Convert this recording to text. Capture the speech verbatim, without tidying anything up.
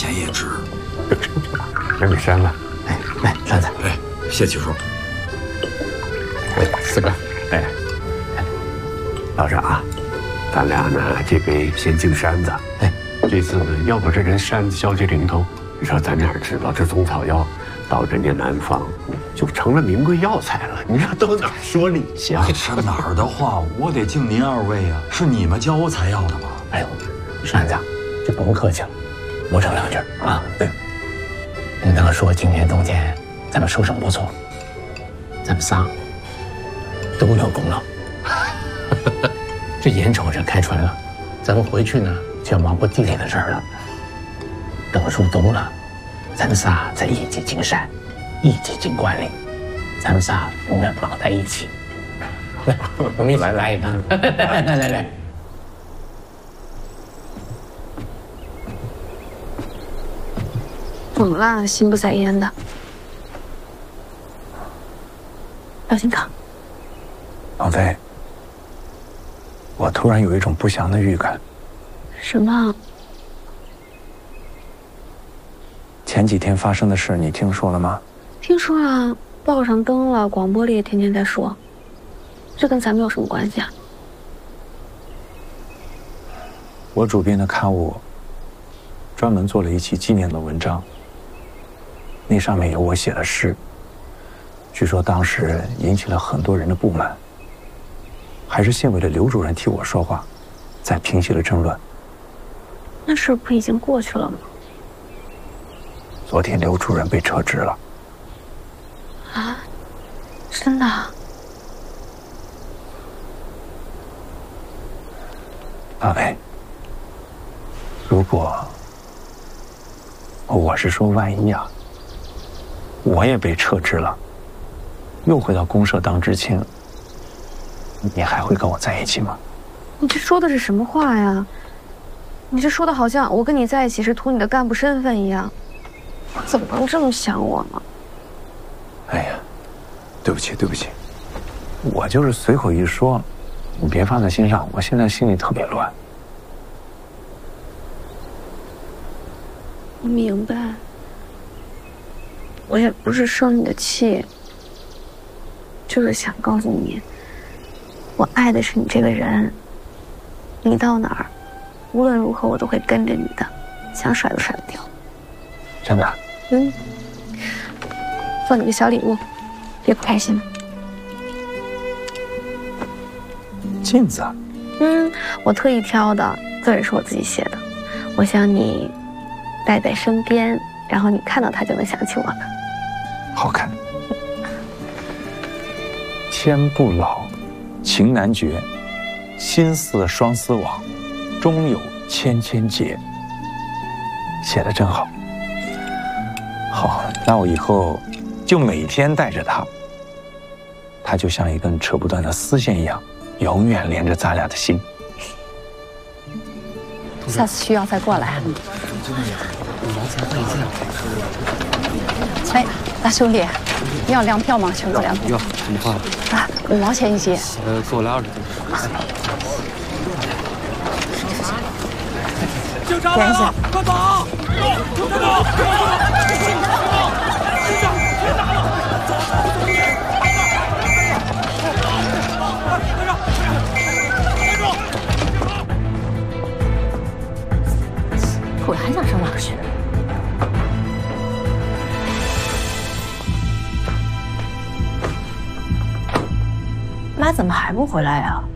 钱也值。 人给删了。 哎，来，扇子。 哎，谢七叔。 哎，四哥，哎，老师啊，咱俩呢这杯先敬山子。哎，这次呢，要不这人山子消息灵通，你说咱哪知道这中草药到人家南方就成了名贵药材了？你说都哪说理去啊？ 这哪儿的话，我得敬您二位呀，是你们教我采药的吗？ 哎呦，扇子，就不用客气了，多整两句啊。对，应当说今年冬天咱们收成不错，咱们仨都有功劳。这眼瞅着开春了，咱们回去呢就要忙活地里的事儿了。等入冬了，咱们仨再一起进山，一起进关岭，咱们仨永远绑在一起。来，我们一起来来一个，来来来来。 怎么了？心不在焉的。要健康。 王妃，我突然有一种不祥的预感。 什么？ 前几天发生的事，你听说了吗？ 听说了，报上登了，广播里也天天在说。这跟咱们有什么关系啊？ 我主编的刊物专门做了一期纪念的文章，那上面有我写的诗。据说当时引起了很多人的不满，还是县委的刘主任替我说话，才平息了争论。 那事不已经过去了吗？ 昨天刘主任被撤职了。 啊，真的？ 阿伟，如果我是说万一啊，我也被撤职了，又回到公社当知青，你还会跟我在一起吗？ 你这说的是什么话呀？你这说的好像我跟你在一起是图你的干部身份一样，怎么能这么想我呢？ 哎呀，对不起对不起，我就是随口一说，你别放在心上，我现在心里特别乱。 我明白，我也不是生你的气，就是想告诉你，我爱的是你这个人，你到哪儿，无论如何我都会跟着你的，想甩都甩不掉。 真的？ 嗯，送你个小礼物，别不开心了。 镜子？ 嗯，我特意挑的，字也是我自己写的。我想你带在身边，然后你看到它就能想起我了。 好看。天不老，情难绝，心似双丝网，终有千千结。写得真好。好，那我以后就每天带着它，它就像一根扯不断的丝线一样，永远连着咱俩的心。 下次需要再过来。哎，大兄弟，你要粮票吗？全国粮票。 要，怎么花？ 啊，五毛钱一斤。 呃，给我来二十斤。 警察来了，快跑！警察到！警察别打了！走走走，你！快上！站住！ 鬼还想上哪儿去？妈怎么还不回来呀？